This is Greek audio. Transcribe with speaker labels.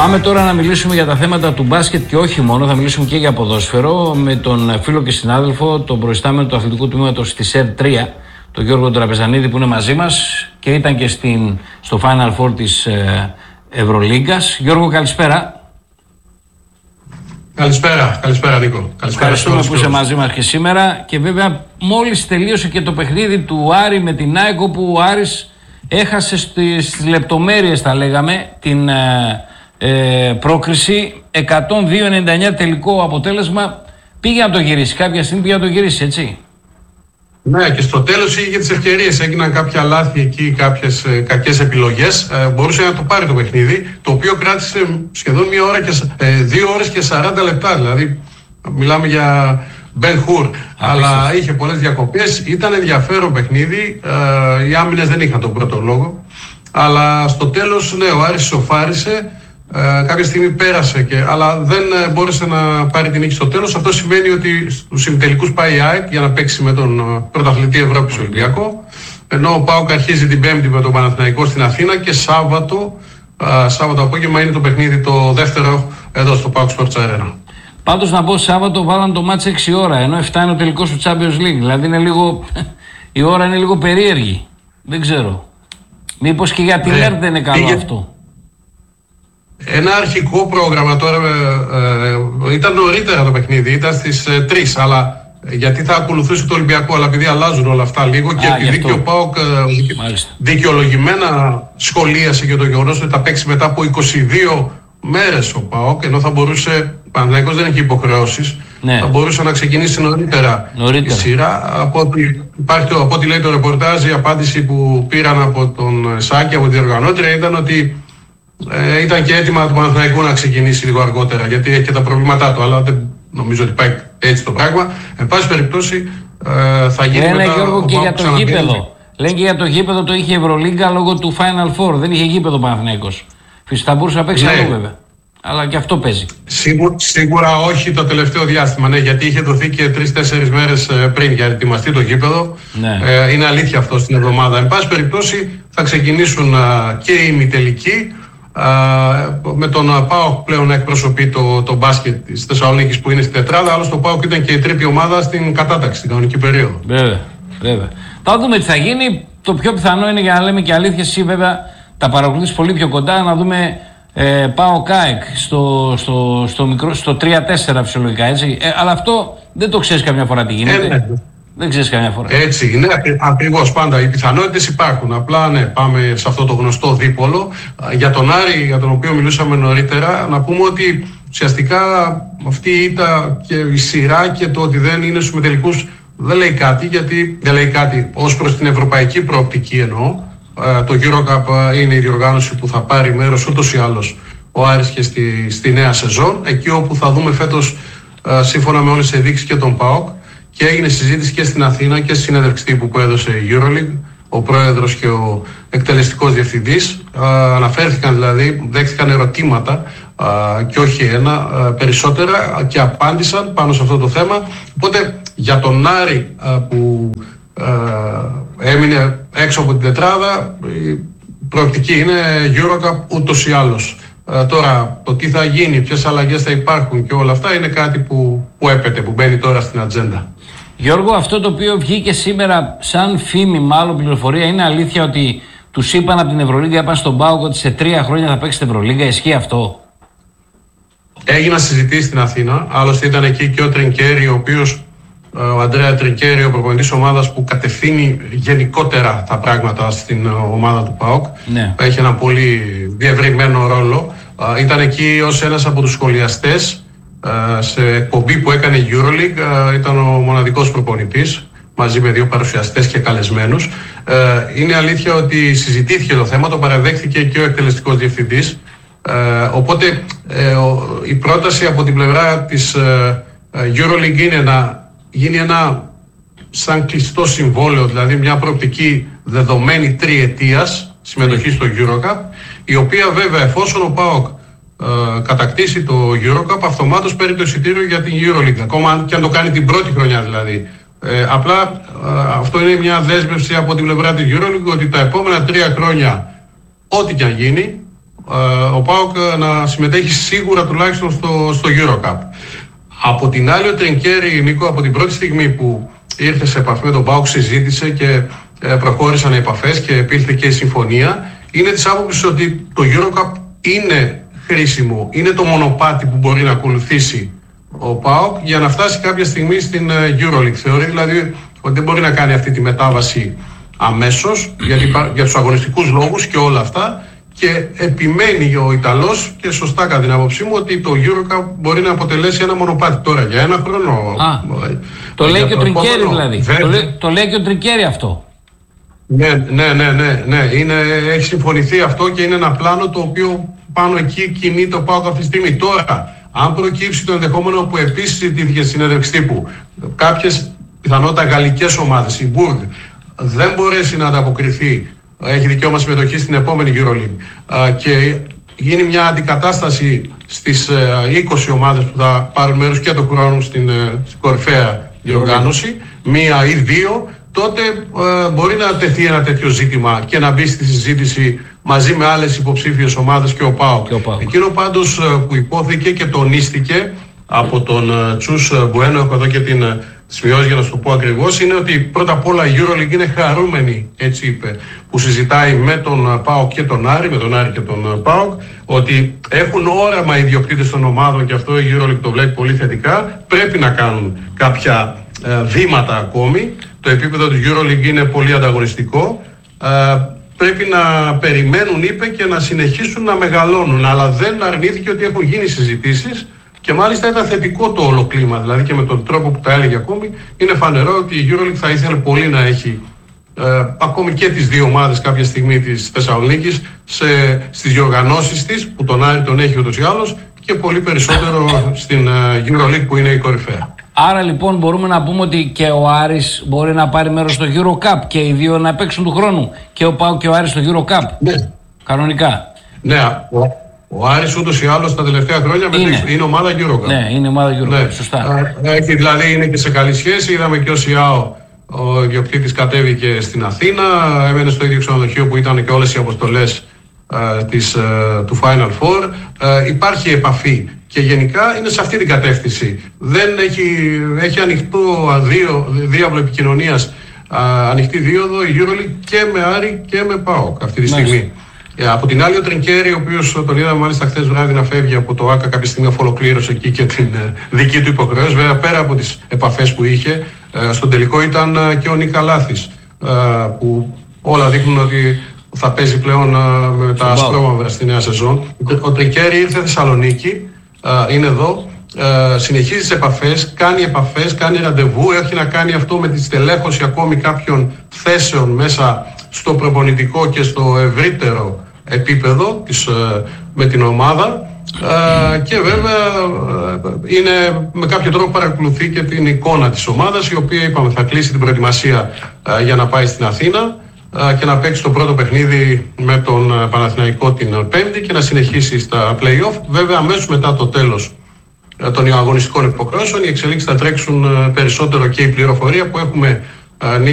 Speaker 1: Πάμε τώρα να μιλήσουμε για τα θέματα του μπάσκετ και όχι μόνο, θα μιλήσουμε και για ποδόσφαιρο με τον φίλο και συνάδελφο, τον προϊστάμενο του αθλητικού τμήματος της ΕΡΤ3, τον Γιώργο Τραπεζανίδη, που είναι μαζί μας και ήταν και στο Final Four της Ευρωλίγκας. Γιώργο, καλησπέρα.
Speaker 2: Καλησπέρα Νίκο.
Speaker 1: Ευχαριστούμε που είσαι μαζί μας και σήμερα. Και βέβαια μόλις τελείωσε και το παιχνίδι του Άρη με την ΑΕΚ, όπου ο Άρης έχασε στις λεπτομέρειες, θα λέγαμε, την πρόκριση. 102-99 τελικό αποτέλεσμα. Πήγε να το γυρίσει, κάποια στιγμή πήγε να το γυρίσει, έτσι.
Speaker 2: Ναι, και στο τέλος είχε τις ευκαιρίες. Έγιναν κάποια λάθη εκεί, κάποιες κακές επιλογές. Μπορούσε να το πάρει το παιχνίδι, το οποίο κράτησε σχεδόν 2 ώρες και 40 λεπτά. Δηλαδή, μιλάμε για Ben Hur. Αλλά είχε πολλές διακοπές. Ήταν ενδιαφέρον παιχνίδι. Οι άμυνες δεν είχαν τον πρώτο λόγο. Αλλά στο τέλος, ναι, ο Άρης σοφάρισε. Κάποια στιγμή πέρασε, αλλά δεν μπόρεσε να πάρει την νίκη στο τέλος. Αυτό σημαίνει ότι στους ημιτελικούς πάει η ΑΕΚ για να παίξει με τον πρωταθλητή Ευρώπης Ολυμπιακό. Ενώ ο ΠΑΟΚ αρχίζει την Πέμπτη με τον Παναθηναϊκό στην Αθήνα και Σάββατο απόγευμα είναι το παιχνίδι το δεύτερο εδώ στο ΠΑΟΚ Sports Arena.
Speaker 1: Πάντως να πω, Σάββατο βάλαν το μάτς 6 ώρα, ενώ 7 είναι ο τελικός του Champions League. Δηλαδή είναι λίγο, η ώρα είναι λίγο περίεργη. Δεν ξέρω. Μήπως και για την ΕΡΤ δεν είναι καλό αυτό.
Speaker 2: Ένα αρχικό πρόγραμμα τώρα ήταν νωρίτερα το παιχνίδι, ήταν στις 3, αλλά γιατί θα ακολουθήσει το Ολυμπιακό, αλλά επειδή αλλάζουν όλα αυτά λίγο και επειδή και ο ΠΑΟΚ δικαιολογημένα σχολίασε και το γεγονός ότι θα παίξει μετά από 22 μέρες ο ΠΑΟΚ, ενώ θα μπορούσε, ο Παναθηναϊκός δεν έχει υποχρεώσεις, θα μπορούσε να ξεκινήσει νωρίτερα η σειρά. Από ό,τι λέει το ρεπορτάζ, η απάντηση που πήραν από τον Σάκη, από τη διοργανώτρια, ήταν ότι ήταν και έτοιμα του Παναθηναϊκού να ξεκινήσει λίγο αργότερα, γιατί έχει και τα προβλήματά του, αλλά δεν νομίζω ότι πάει έτσι το πράγμα. Εν πάση περιπτώσει θα γίνει μετά.
Speaker 1: Γιώργο, και για το γήπεδο. Λένε και για το γήπεδο το είχε η Ευρωλίγκα λόγω του Final Four. Δεν είχε γήπεδο ο Παναθηναϊκός. Φυσικά θα μπορούσε να παίξει άλλο βέβαια. Αλλά και αυτό παίζει.
Speaker 2: Σίγουρα όχι το τελευταίο διάστημα, ναι, γιατί είχε δοθεί και 3-4 μέρες πριν για να ετοιμαστεί το γήπεδο. Είναι αλήθεια αυτό στην εβδομάδα. Εν πάση περιπτώσει θα ξεκινήσουν και οι ημιτελικοί. Με τον ΠΑΟΚ πλέον να εκπροσωπεί το μπάσκετ της Θεσσαλονίκης που είναι στην τετράδα, αλλά στο ΠΑΟΚ ήταν και η τρίτη ομάδα στην κατάταξη, στην κανονική περίοδο.
Speaker 1: Βέβαια. Θα δούμε τι θα γίνει. Το πιο πιθανό είναι, για να λέμε και αλήθεια, εσύ βέβαια τα παρακολουθείς πολύ πιο κοντά, να δούμε ΠΑΟΚ ΑΕΚ στο 3-4 φυσιολογικά, έτσι. Αλλά αυτό δεν το ξέρεις καμιά φορά τι γίνεται. Δεν ξέρεις καμιά φορά.
Speaker 2: Έτσι είναι, ακριβώς πάντα. Οι πιθανότητες υπάρχουν. Απλά ναι, πάμε σε αυτό το γνωστό δίπολο. Για τον Άρη, για τον οποίο μιλούσαμε νωρίτερα, να πούμε ότι ουσιαστικά αυτή η ήττα και η σειρά και το ότι δεν είναι στους μετελικούς δεν λέει κάτι, γιατί δεν λέει κάτι ως προς την ευρωπαϊκή προοπτική εννοώ. Το EuroCup είναι η διοργάνωση που θα πάρει μέρος ούτως ή άλλως ο Άρης και στη νέα σεζόν. Εκεί όπου θα δούμε φέτος, σύμφωνα με όλες τις ενδείξεις, και τον ΠΑΟΚ. Και έγινε συζήτηση και στην Αθήνα και στη συνέντευξη τύπου που έδωσε η EuroLeague, ο πρόεδρος και ο εκτελεστικός διευθυντής. Αναφέρθηκαν δηλαδή, δέχτηκαν ερωτήματα και όχι ένα, περισσότερα, και απάντησαν πάνω σε αυτό το θέμα. Οπότε για τον Άρη που έμεινε έξω από την τετράδα, η προοπτική είναι EuroCup ούτως ή άλλως. Τώρα το τι θα γίνει, ποιες αλλαγές θα υπάρχουν και όλα αυτά είναι κάτι που έπεται, που μπαίνει τώρα στην ατζέντα.
Speaker 1: Γιώργο, αυτό το οποίο βγήκε σήμερα σαν φήμη, μάλλον πληροφορία, είναι αλήθεια ότι τους είπαν από την Ευρωλίγκα, είπαν στον ΠΑΟΚ ότι σε 3 χρόνια θα παίξει την Ευρωλίγκα? Ισχύει αυτό?
Speaker 2: Έγιναν συζητήσεις στην Αθήνα, άλλωστε ήταν εκεί και ο Τρινκέρι, ο Αντρέα Τρινκέρι, ο προπονητής ομάδας που κατευθύνει γενικότερα τα πράγματα στην ομάδα του ΠΑΟΚ. Έχει ένα πολύ διευρυμένο ρόλο. Ήταν εκεί ως ένας από τους σχολιαστές σε εκπομπή που έκανε η EuroLeague. Ήταν ο μοναδικός προπονητής μαζί με 2 παρουσιαστές και καλεσμένους. Είναι αλήθεια ότι συζητήθηκε το θέμα, το παραδέχθηκε και ο εκτελεστικός διευθυντής. Οπότε η πρόταση από την πλευρά της EuroLeague είναι να γίνει ένα σαν κλειστό συμβόλαιο, δηλαδή μια προοπτική δεδομένη 3ετίας συμμετοχή στο EuroCup, η οποία βέβαια, εφόσον ο ΠΑΟΚ κατακτήσει το EuroCup, αυτομάτως παίρνει το εισιτήριο για την EuroLeague, ακόμα και αν το κάνει την πρώτη χρονιά δηλαδή. Απλά αυτό είναι μια δέσμευση από την πλευρά της EuroLeague ότι τα επόμενα 3 χρόνια, ό,τι και αν γίνει, ο ΠΑΟΚ να συμμετέχει σίγουρα τουλάχιστον στο EuroCup. Από την άλλη, ο Τρινκέρι, Νίκο, από την πρώτη στιγμή που ήρθε σε επαφή με τον ΠΑΟΚ, συζήτησε και προχώρησαν οι επαφές και επήλθε και η συμφωνία. Είναι της άποψης ότι το EuroCup είναι χρήσιμο, είναι το μονοπάτι που μπορεί να ακολουθήσει ο ΠΑΟΚ για να φτάσει κάποια στιγμή στην EuroLeague. Θεωρεί δηλαδή ότι δεν μπορεί να κάνει αυτή τη μετάβαση αμέσως για τους αγωνιστικούς λόγους και όλα αυτά, και επιμένει ο Ιταλός, και σωστά κατά την άποψή μου, ότι το EuroCup μπορεί να αποτελέσει ένα μονοπάτι τώρα για ένα χρόνο.
Speaker 1: Το λέει και ο Τρινκέρι δηλαδή. Το λέει και ο Τρινκέρι αυτό.
Speaker 2: Ναι. Έχει συμφωνηθεί αυτό και είναι ένα πλάνο το οποίο πάνω εκεί κινεί το ΠΑΟΚ αυτή τη στιγμή. Τώρα, αν προκύψει το ενδεχόμενο που επίσης ζητήθηκε στη συνέντευξη τύπου, κάποιες πιθανότατα γαλλικές ομάδες, η Μπουργκ, δεν μπορέσει να ανταποκριθεί, έχει δικαίωμα συμμετοχή στην επόμενη EuroLeague, και γίνει μια αντικατάσταση στις 20 ομάδες που θα πάρουν μέρος και το χρόνο στην κορυφαία διοργάνωση, μία ή δύο, τότε μπορεί να τεθεί ένα τέτοιο ζήτημα και να μπει στη συζήτηση μαζί με άλλες υποψήφιες ομάδες και ο ΠΑΟΚ. Εκείνο πάντως που υπόθηκε και τονίστηκε από τον Τσούς Μπουένο, έχω εδώ και την σημειώσει για να σου το πω ακριβώς, είναι ότι πρώτα απ' όλα η EuroLeague είναι χαρούμενη, έτσι είπε, που συζητάει με τον ΠΑΟΚ και τον Άρη, με τον Άρη και τον ΠΑΟΚ, ότι έχουν όραμα οι ιδιοκτήτες των ομάδων, και αυτό η EuroLeague το βλέπει πολύ θετικά. Πρέπει να κάνουν κάποια βήματα ακόμη. Το επίπεδο της EuroLeague είναι πολύ ανταγωνιστικό. Πρέπει να περιμένουν, είπε, και να συνεχίσουν να μεγαλώνουν. Αλλά δεν αρνήθηκε ότι έχουν γίνει συζητήσεις και μάλιστα ήταν θετικό το όλο κλίμα. Δηλαδή και με τον τρόπο που τα έλεγε ακόμη, είναι φανερό ότι η EuroLeague θα ήθελε πολύ να έχει ακόμη και τις δύο ομάδες κάποια στιγμή της Θεσσαλονίκης στις διοργανώσεις της, που τον Άρη τον έχει ούτως ή άλλως, και πολύ περισσότερο στην EuroLeague που είναι η κορυφαία.
Speaker 1: Άρα λοιπόν μπορούμε να πούμε ότι και ο Άρης μπορεί να πάρει μέρος στο EuroCup και οι δύο να παίξουν του χρόνου, και ο ΠΑΟΚ και ο Άρης στο EuroCup.
Speaker 2: Ναι.
Speaker 1: Κανονικά.
Speaker 2: Ναι, ο Άρης ούτως ή άλλως τα τελευταία χρόνια είναι ομάδα EuroCup.
Speaker 1: Ναι, είναι ομάδα EuroCup, ναι. Σωστά.
Speaker 2: Δηλαδή είναι και σε καλή σχέση. Είδαμε και ο ΣΙΑΟ, ο ιδιοκτήτης, κατέβηκε στην Αθήνα, έμενε στο ίδιο ξενοδοχείο που ήταν και όλες οι αποστολές του Final Four. Υπάρχει επαφή και γενικά είναι σε αυτή την κατεύθυνση. Δεν έχει ανοιχτό διάβλο επικοινωνίας, ανοιχτή δίωδο η EuroLeague και με Άρη και με ΠΑΟΚ αυτή τη στιγμή. Από την άλλη, ο Τρινκέρι, ο οποίος τον είδαμε μάλιστα χθες βράδυ να φεύγει από το ΆΚΑ, κάποια στιγμή αφολοκλήρωσε εκεί και την δική του υποχρέωση. Βέβαια, πέρα από τις επαφές που είχε, στον τελικό ήταν και ο Νίκα Λάθης, που όλα δείχνουν ότι θα παίζει πλέον με τα ασπρόμαυρα στη νέα σεζόν. Ο Τρινκέρι ήρθε Θεσσαλονίκη, είναι εδώ, συνεχίζει τις επαφές, κάνει ραντεβού, έχει να κάνει αυτό με τη στελέχωση ακόμη κάποιων θέσεων μέσα στο προπονητικό και στο ευρύτερο επίπεδο με την ομάδα, και βέβαια είναι με κάποιο τρόπο παρακολουθεί και την εικόνα της ομάδας, η οποία είπαμε θα κλείσει την προετοιμασία για να πάει στην Αθήνα και να παίξει το πρώτο παιχνίδι με τον Παναθηναϊκό την Πέμπτη και να συνεχίσει στα play-off. Βέβαια αμέσως μετά το τέλος των αγωνιστικών υποχρεώσεων οι εξελίξεις θα τρέξουν περισσότερο, και η πληροφορία που έχουμε